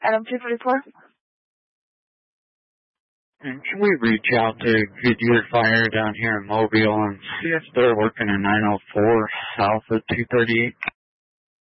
Adam 244. And can we reach out to Goodyear Fire down here in Mobile and see if they're working in 904 south of 238?